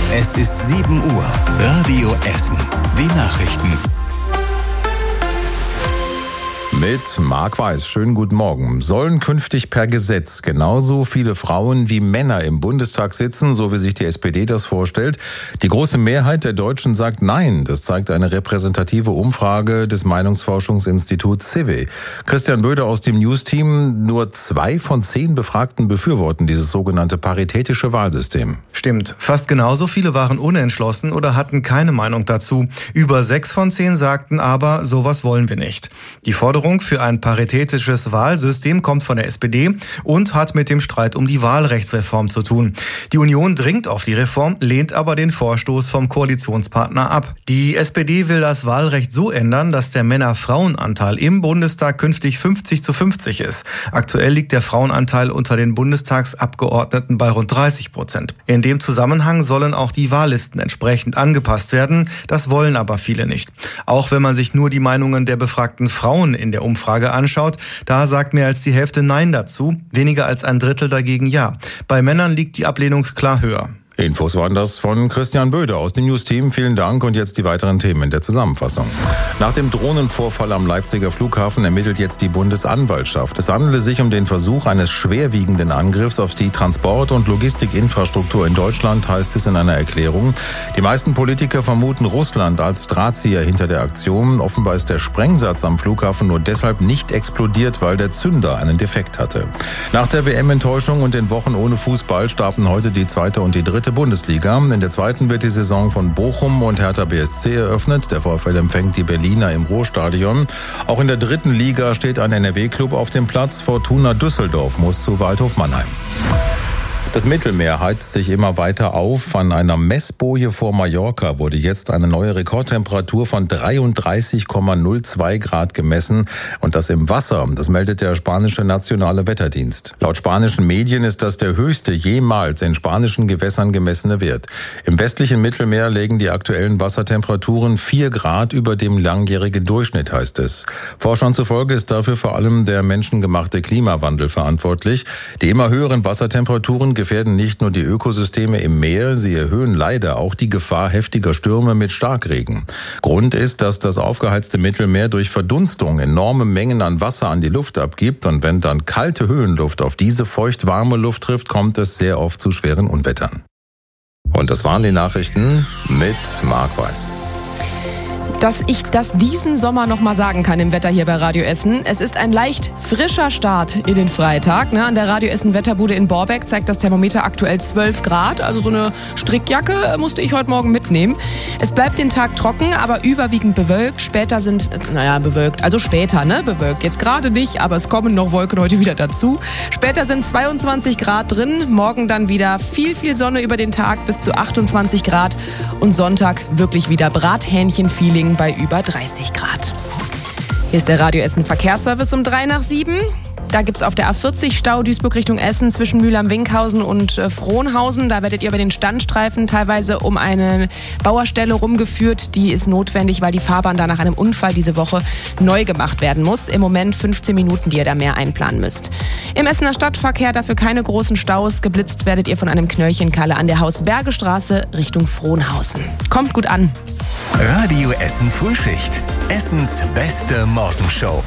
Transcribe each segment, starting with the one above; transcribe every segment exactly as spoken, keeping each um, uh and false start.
Es ist sieben Uhr. Radio Essen. Die Nachrichten. Mit Marc Weiß. Schönen guten Morgen. Sollen künftig per Gesetz genauso viele Frauen wie Männer im Bundestag sitzen, so wie sich die S P D das vorstellt? Die große Mehrheit der Deutschen sagt nein. Das zeigt eine repräsentative Umfrage des Meinungsforschungsinstituts C I V I. Christian Böder aus dem News-Team. Nur zwei von zehn Befragten befürworten dieses sogenannte paritätische Wahlsystem. Stimmt. Fast genauso viele waren unentschlossen oder hatten keine Meinung dazu. Über sechs von zehn sagten aber, sowas wollen wir nicht. Die Forderung für ein paritätisches Wahlsystem kommt von der S P D und hat mit dem Streit um die Wahlrechtsreform zu tun. Die Union dringt auf die Reform, lehnt aber den Vorstoß vom Koalitionspartner ab. Die S P D will das Wahlrecht so ändern, dass der Männer-Frauen-Anteil im Bundestag künftig fünfzig zu fünfzig ist. Aktuell liegt der Frauenanteil unter den Bundestagsabgeordneten bei rund dreißig Prozent. In dem Zusammenhang sollen auch die Wahllisten entsprechend angepasst werden. Das wollen aber viele nicht. Auch wenn man sich nur die Meinungen der befragten Frauen in der Umfrage anschaut, da sagt mehr als die Hälfte Nein dazu, weniger als ein Drittel dagegen Ja. Bei Männern liegt die Ablehnung klar höher. Infos waren das von Christian Böder aus dem News-Team. Vielen Dank und jetzt die weiteren Themen in der Zusammenfassung. Nach dem Drohnenvorfall am Leipziger Flughafen ermittelt jetzt die Bundesanwaltschaft. Es handele sich um den Versuch eines schwerwiegenden Angriffs auf die Transport- und Logistikinfrastruktur in Deutschland, heißt es in einer Erklärung. Die meisten Politiker vermuten Russland als Drahtzieher hinter der Aktion. Offenbar ist der Sprengsatz am Flughafen nur deshalb nicht explodiert, weil der Zünder einen Defekt hatte. Nach der W M-Enttäuschung und den Wochen ohne Fußball starten heute die zweite und die dritte Bundesliga. In der zweiten wird die Saison von Bochum und Hertha B S C eröffnet. Der VfL empfängt die Berliner im Ruhrstadion. Auch in der dritten Liga steht ein N R W-Club auf dem Platz. Fortuna Düsseldorf muss zu Waldhof Mannheim. Das Mittelmeer heizt sich immer weiter auf. An einer Messboje vor Mallorca wurde jetzt eine neue Rekordtemperatur von dreiunddreißig Komma null zwei Grad gemessen. Und das im Wasser. Das meldet der spanische Nationale Wetterdienst. Laut spanischen Medien ist das der höchste jemals in spanischen Gewässern gemessene Wert. Im westlichen Mittelmeer liegen die aktuellen Wassertemperaturen vier Grad über dem langjährigen Durchschnitt, heißt es. Forschern zufolge ist dafür vor allem der menschengemachte Klimawandel verantwortlich. Die immer höheren Wassertemperaturen gefährden nicht nur die Ökosysteme im Meer, sie erhöhen leider auch die Gefahr heftiger Stürme mit Starkregen. Grund ist, dass das aufgeheizte Mittelmeer durch Verdunstung enorme Mengen an Wasser an die Luft abgibt und wenn dann kalte Höhenluft auf diese feucht-warme Luft trifft, kommt es sehr oft zu schweren Unwettern. Und das waren die Nachrichten mit Marc Weiß. Dass ich das diesen Sommer noch mal sagen kann im Wetter hier bei Radio Essen. Es ist ein leicht frischer Start in den Freitag. Ne? An der Radio Essen Wetterbude in Borbeck zeigt das Thermometer aktuell zwölf Grad. Also so eine Strickjacke musste ich heute Morgen mitnehmen. Es bleibt den Tag trocken, aber überwiegend bewölkt. Später sind, naja, bewölkt, also später, ne, bewölkt. Jetzt gerade nicht, aber es kommen noch Wolken heute wieder dazu. Später sind zweiundzwanzig Grad drin. Morgen dann wieder viel, viel Sonne über den Tag bis zu achtundzwanzig Grad. Und Sonntag wirklich wieder Brathähnchen-Feeling bei über dreißig Grad. Hier ist der Radio Essen Verkehrsservice um drei nach sieben. Da gibt's auf der A vierzig Stau Duisburg Richtung Essen zwischen Mühlheim-Winkhausen und äh, Frohnhausen. Da werdet ihr über den Standstreifen teilweise um eine Bauerstelle rumgeführt. Die ist notwendig, weil die Fahrbahn da nach einem Unfall diese Woche neu gemacht werden muss. Im Moment fünfzehn Minuten, die ihr da mehr einplanen müsst. Im Essener Stadtverkehr dafür keine großen Staus. Geblitzt werdet ihr von einem Knöllchenkalle an der Hausbergestraße Richtung Frohnhausen. Kommt gut an. Radio Essen Frühschicht. Essens beste Morgenshow.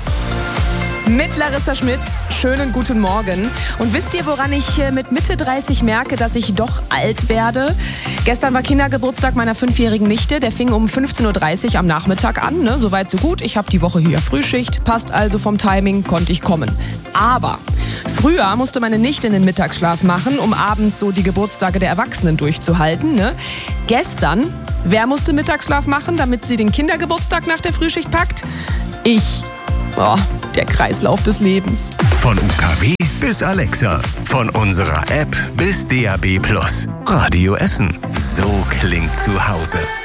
Mit Larissa Schmitz, schönen guten Morgen. Und wisst ihr, woran ich mit Mitte dreißig merke, dass ich doch alt werde? Gestern war Kindergeburtstag meiner fünfjährigen Nichte. Der fing um fünfzehn Uhr dreißig am Nachmittag an. Ne? Soweit so gut. Ich habe die Woche hier Frühschicht. Passt also vom Timing, konnte ich kommen. Aber früher musste meine Nichte einen Mittagsschlaf machen, um abends so die Geburtstage der Erwachsenen durchzuhalten. Ne? Gestern, wer musste Mittagsschlaf machen, damit sie den Kindergeburtstag nach der Frühschicht packt? Ich. Oh, der Kreislauf des Lebens. Von U K W bis Alexa. Von unserer App bis D A B Plus. Radio Essen. So klingt zu Hause.